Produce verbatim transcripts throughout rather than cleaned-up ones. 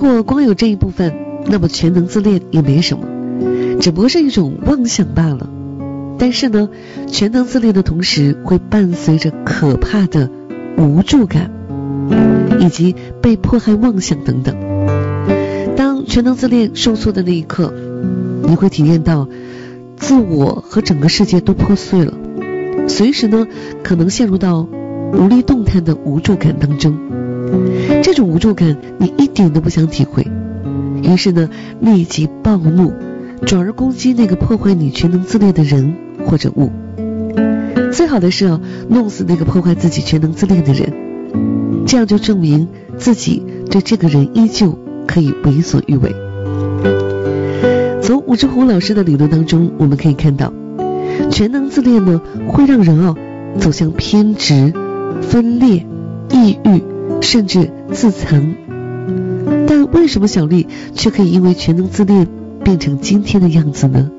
果光有这一部分，那么全能自恋也没什么，只不过是一种妄想罢了。但是呢，全能自恋的同时会伴随着可怕的无助感以及被迫害妄想等等。当全能自恋受挫的那一刻，你会体验到自我和整个世界都破碎了，随时呢可能陷入到无力动弹的无助感当中。这种无助感你一点都不想体会，于是呢立即暴怒，转而攻击那个破坏你全能自恋的人或者物。最好的是啊，弄死那个破坏自己全能自恋的人，这样就证明自己对这个人依旧可以为所欲为。从武志红老师的理论当中，我们可以看到，全能自恋呢会让人啊走向偏执、分裂、抑郁，甚至自残。但为什么小丽却可以因为全能自恋变成今天的样子呢？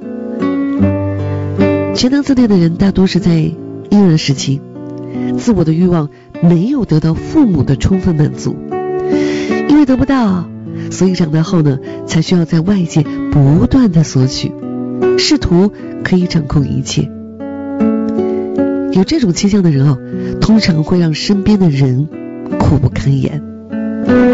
全能自恋的人大多是在婴儿时期，自我的欲望没有得到父母的充分满足，因为得不到，所以长大后呢才需要在外界不断的索取，试图可以掌控一切。有这种倾向的人哦，通常会让身边的人苦不堪言。